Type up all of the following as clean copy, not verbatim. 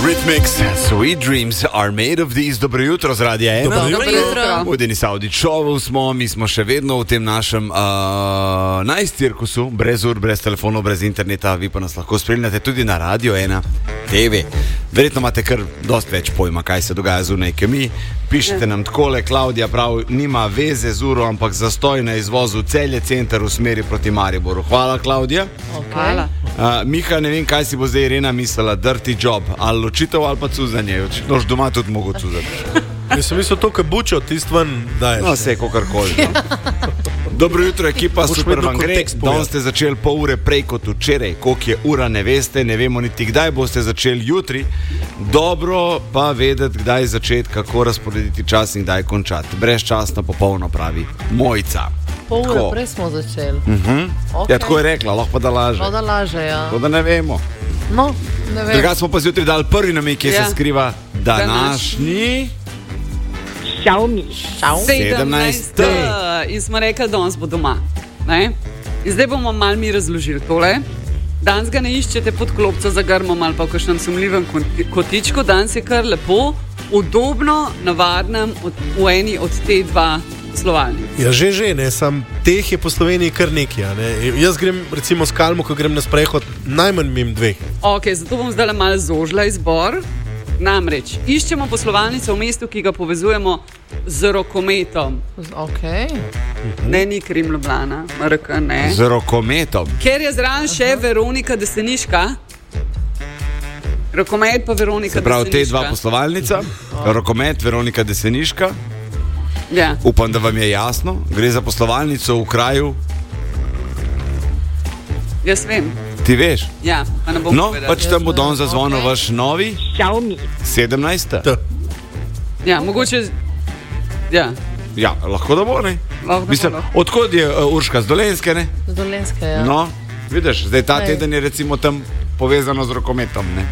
Rhythmics, Sweet Dreams are made of these. Dobro jutro z Radia 1. Dobro jutro. V Denis Audi šovu smo, mi smo še vedno v tem našem nice cirkusu, brez ur, brez telefonov, brez interneta, vi pa nas lahko spremljate tudi na Radio 1 TV. Verjetno imate kar dost več pojma, kaj se dogaja zunaj, ke mi. Pišete nam takole, Klaudija prav, nima veze z uro, ampak zastoj na izvozu Celje center v smeri proti Mariboru. Hvala, Klaudija. Hvala. Miha, ne vem, kaj si bo zdaj Irena mislila, dirty job, ali ločitev ali pa cuzanje, nož doma tudi mogo cuzati. Jaz sem mislil to, kaj bučo, tist ven daješ. No, vse, kakorkoli. Dobro jutro, ekipa, super vam gre. Danes ste začeli pol ure prej kot včeraj. Koliko je ura, ne veste, ne vemo niti kdaj boste začeli jutri. Dobro pa vedeti, kdaj začeti, kako razporediti čas in kdaj končati. Brezčasno, popolno, pravi Mojca. Pol ure prej smo začeli. Okay. Ja, tako je rekla, lahko pa da laže. Lahko da laže, ja. To da ne vemo. No, ne vem. Druga smo pa zjutraj dali prvi namig, kje se skriva današnji Xiaomi 17. In smo rekli, da danes bo doma. Ne? In zdaj bomo malo mi razložili tole. Danes ga ne iščete pod klopco za grmom ali pa v kakšnem sumljivem kotičku. Danes je kar lepo, udobno, navadnem v eni od te dva poslovalnic. Ja, že, ne, sam teh je po Sloveniji kar nekaj, ne. Jaz grem recimo s Kalmo, ko grem na sprehod, najmanj mim dveh. Ok, zato bom zdaj malo zožila izbor. Namreč, iščemo poslovalnico v mestu, ki ga povezujemo z rokometom. Ok. Ne, ni Krim Ljubljana, RK, ne. Z rokometom. Ker je zraven še Veronika Deseniška. Rokomet pa Veronika Deseniška. Se pravi, te dva poslovalnica, rokomet, Veronika Deseniška. Ja. Upam, da vam je jasno. Gre za poslovalnico v kraju. Jaz vem. Ti veš? Ja, pa ne bom No, povedala. pač tam bo danes zazvonil vaš novi Xiaomi 17. Ja, mogoče. Ja, Ja, lahko da bo, ne? lahko da Mislim, bo. odkot je Urška, z Dolenjske, ne? Z Dolenjske, ja. No, vidiš, zdaj ta Ej. teden je recimo tam povezano z rokometom, ne?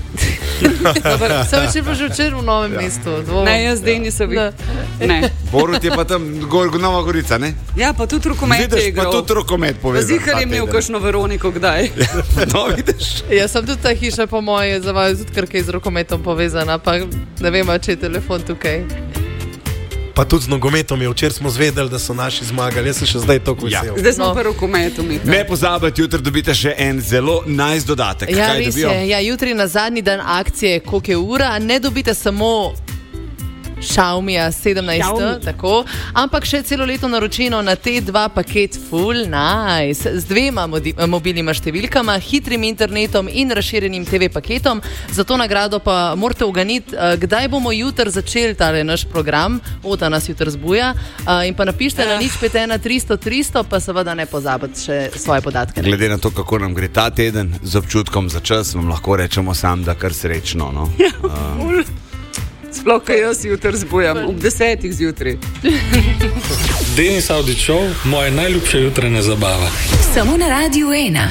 Sem pa že včeraj v Novem mestu. Ne, jaz zdaj nisem videl. Ne. Borut je pa tam Nova Gorica, ne? Ja, pa tudi rokomet je Vidiš, pa igral. tudi rokomet povezan. Zihar je imel kakšno Veroniko kdaj. No, vidiš? Jaz sem tudi ta hiša po moje za vas tudi kar kaj z rokometom povezana, pa ne vem, če je telefon tukaj. Pa tudi z nogometom je, včeraj smo zvedeli, da so naši zmagali, jaz sem še zdaj toliko Ja. vesel. Zdaj smo No. pa rokometu, Mika. Ne pozabite, jutri dobite še en zelo nice dodatek. Ja, Kaj res dobijo? je. Ja, jutri na zadnji dan akcije, koliko je ura, ne dobite samo Xiaomija 17, Xiaomi. tako, ampak še celo leto naročeno na te dva paket Full Nice z dvema mobilnima številkama, hitrim internetom in razširjenim TV paketom. Za to nagrado pa morate uganiti, kdaj bomo jutri začeli tale naš program, Ota nas jutri zbuja, in pa napišite na nič 513 300 300, pa seveda ne pozabite še svoje podatke. Glede na to, kako nam gre ta teden z občutkom za čas, vam lahko rečemo sam, da kar srečno. No? Sploh, kaj jaz jutri zbujam, ob 10 zjutraj. Denis Audi Show, moja najljubša jutranja zabava. Samo na Radiu 1.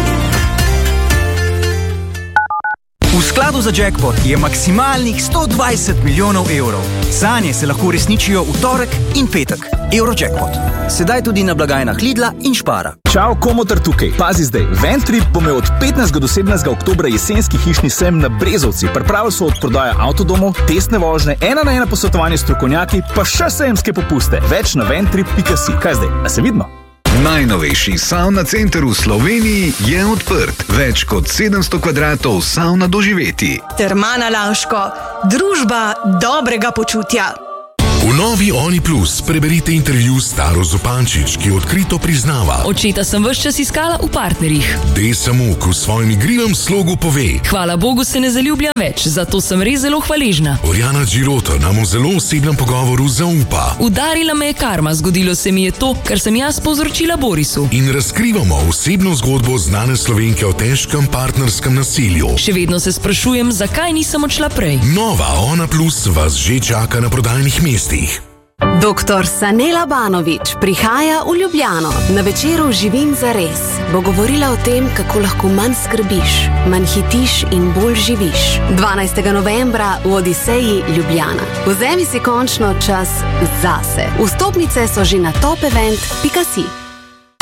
V skladu za jackpot je maksimalnih 120 milijonov evrov. Sanje se lahko uresničijo v torek in petek. Eurojackpot. Sedaj tudi na blagajnah Lidla in Špara. Čau, Komotar tukaj. Pazi zdaj, Ventrip bo imel od 15. do 17. oktobra jesenski hišni sejem na Brezovci. Pripravili so od prodaje avtodomov, testne vožnje, 1-na-1 posvetovanje s strokovnjaki, pa še sejemske popuste. Več na ventrip.si. Kaj zdaj? A se vidimo? Najnovejši savna center v Sloveniji je odprt. Več kot 700 kvadratov savna doživeti. Termana Laško, družba dobrega počutja. V novi Oni Plus preberite intervju s Taro Zupančič, ki odkrito priznava: Očeta sem ves čas iskala v partnerjih. Desamuk v svojem igrivem slogu pove: Hvala Bogu se ne zaljubljam več, zato sem res zelo hvaležna. Orjana Girota nam v zelo osebnem pogovoru zaupa Udarila me je karma, zgodilo se mi je to, kar sem jaz povzročila Borisu. in razkrivamo osebno zgodbo znane Slovenke o težkem partnerskem nasilju. Še vedno se sprašujem, zakaj nisem odšla prej. Nova Ona Plus vas že čaka na prodajnih mestih. Doktor Sanela Banović prihaja v Ljubljano. Na večeru Živim zares bo govorila o tem, kako lahko manj skrbiš, manj hitiš in bolj živiš. 12. novembra v Odiseji Ljubljana. Vzemi si končno čas zase. Vstopnice so že na topevent.si.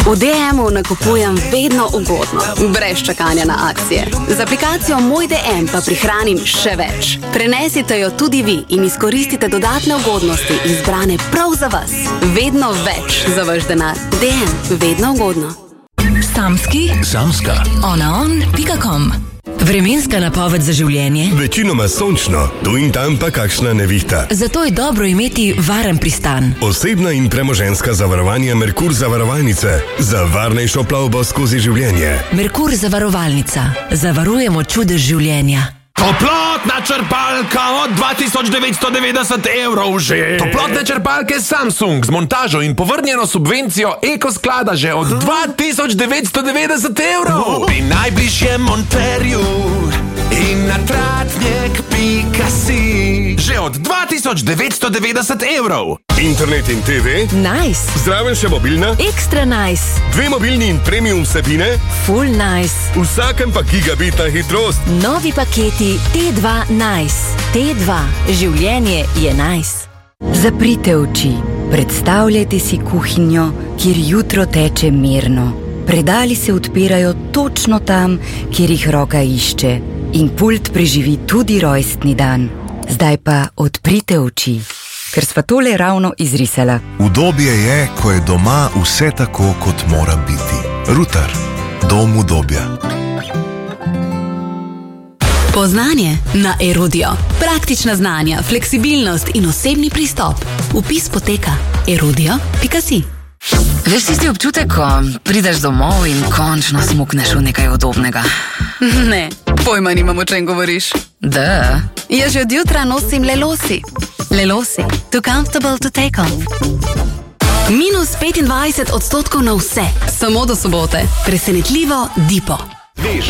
V DM-u nakupujem vedno ugodno, brez čakanja na akcije. Z aplikacijo Moj DM pa prihranim še več. Prenesite jo tudi vi in izkoristite dodatne ugodnosti izbrane prav za vas. Vedno več za vaš denar. DM, vedno ugodno. Samska. onaon.com. Vremenska napoved za življenje. Večinoma sončno, tu in tam pa kakšna nevihta. Zato je dobro imeti varen pristan. Osebna in premoženjska zavarovanja Merkur zavarovalnice. Za varnejšo plavbo skozi življenje. Merkur zavarovalnica. Zavarujemo čudež življenja. Toplotna črpalka od 2990 evrov že. Toplotne črpalke Samsung z montažo in povrnjeno subvencijo Ekosklada že od 2990 evrov. Pri najbližjem monterju in na tratnik.si že od 2990 evrov. Internet in TV? Nice. Zraven še mobilna? Ekstra nice. 2 mobilni in premium vsebine? Full nice. Vsakem pa gigabitna hitrost. Novi paketi T2 Nice. T2. Življenje je nice. Zaprite oči. Predstavljajte si kuhinjo, kjer jutro teče mirno. Predali se odpirajo točno tam, kjer jih roka išče. In pult preživi tudi rojstni dan. Zdaj pa odprite oči, ker sva tole ravno izrisala. Udobje je, ko je doma vse tako, kot mora biti. Rutar. Dom udobja. Poznanje na Erudio. Praktična znanja, fleksibilnost in osebni pristop. Vpis poteka erudio.si. Veš tisti občutek, ko prideš domov in končno smukneš v nekaj udobnega? Ne, pojma nimam, o čem govoriš. Da. Jaz že od jutra nosim Lelosi. Lelosi, too comfortable to take off. Minus 25% na vse, samo do sobote. Presenetljivo Dipo. Veš,